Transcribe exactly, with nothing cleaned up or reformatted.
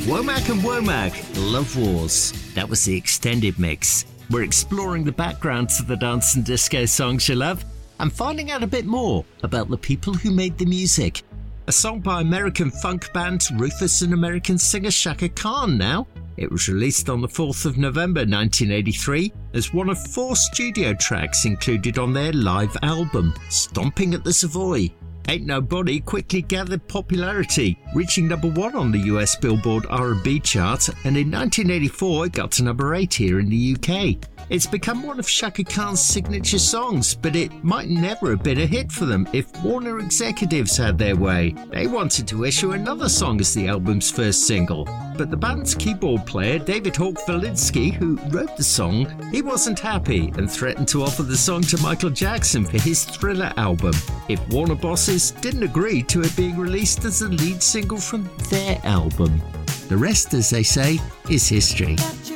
Womack and Womack, Love Wars. That was the extended mix. We're exploring the background to the dance and disco songs you love and finding out a bit more about the people who made the music. A song by American funk band Rufus and American singer Chaka Khan now. It was released on the fourth of November nineteen eighty-three as one of four studio tracks included on their live album, Stomping at the Savoy. Ain't Nobody quickly gathered popularity, reaching number one on the U S Billboard R and B chart, and in nineteen eighty-four it got to number eight here in the U K. It's become one of Chaka Khan's signature songs, but it might never have been a hit for them if Warner executives had their way. They wanted to issue another song as the album's first single, but the band's keyboard player David Hawk Valinsky, who wrote the song, he wasn't happy and threatened to offer the song to Michael Jackson for his Thriller album if Warner bosses didn't agree to it being released as the lead single from their album. The rest, as they say, is history.